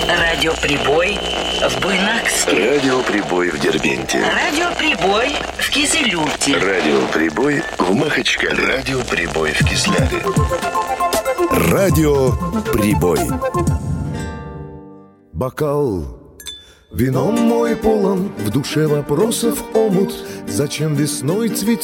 Радиоприбой в Буйнакске. Радиоприбой в Дербенте. Радиоприбой в Кизилюрте. Радиоприбой в Махачкале. Радиоприбой в Кизляре. Радиоприбой. Бокал вином мой полон, в душе вопросов омут. Зачем весной цветет